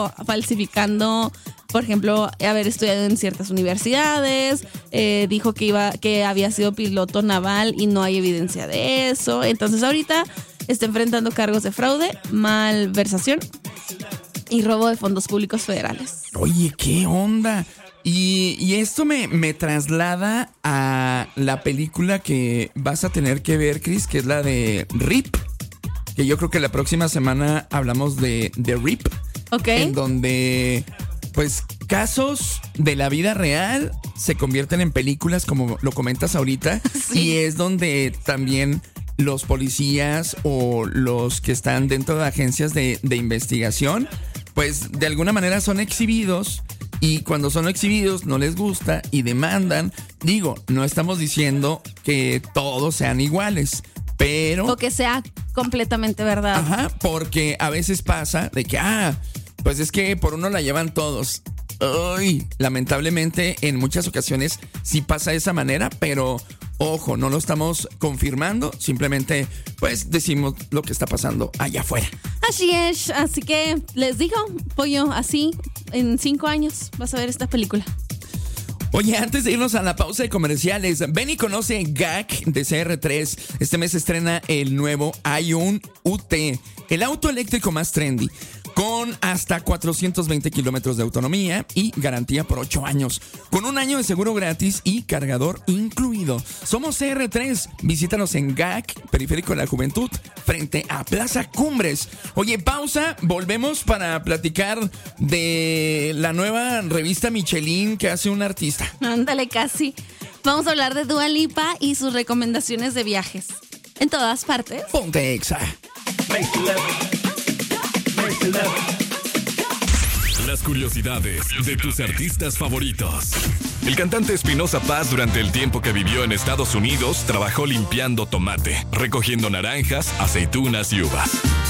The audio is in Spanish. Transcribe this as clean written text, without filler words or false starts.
estuvo falsificando, por ejemplo, haber estudiado en ciertas universidades. Dijo que había sido piloto naval y no hay evidencia de eso. Entonces ahorita está enfrentando cargos de fraude, malversación y robo de fondos públicos federales. Oye, ¿qué onda? Y esto me traslada a la película que vas a tener que ver, Chris, que es la de RIP. Que yo creo que la próxima semana hablamos de RIP. Ok. En donde, pues, casos de la vida real se convierten en películas, como lo comentas ahorita. Sí. Y es donde también los policías o los que están dentro de agencias de investigación, pues, de alguna manera son exhibidos. Y cuando son exhibidos no les gusta y demandan. Digo, no estamos diciendo que todos sean iguales, pero... O que sea completamente verdad. Ajá, porque a veces pasa de que, pues es que por uno la llevan todos. Ay, lamentablemente en muchas ocasiones sí pasa de esa manera, pero ojo, no lo estamos confirmando, simplemente pues decimos lo que está pasando allá afuera. Así es, así que les digo, pollo, así en 5 años vas a ver esta película. Oye, antes de irnos a la pausa de comerciales, ven y conoce GAC de CR3. Este mes se estrena el nuevo Aion UT, el auto eléctrico más trendy, con hasta 420 kilómetros de autonomía y garantía por 8 años, con 1 año de seguro gratis y cargador incluido. Somos CR3, visítanos en GAC, Periférico de la Juventud, frente a Plaza Cumbres. Oye, pausa, volvemos para platicar de la nueva revista Michelin que hace un artista. Ándale, casi. Vamos a hablar de Dua Lipa y sus recomendaciones de viajes. En todas partes. Ponte Exa. Las curiosidades de tus artistas favoritos. El cantante Espinoza Paz, durante el tiempo que vivió en Estados Unidos, trabajó limpiando tomate, recogiendo naranjas, aceitunas y uvas.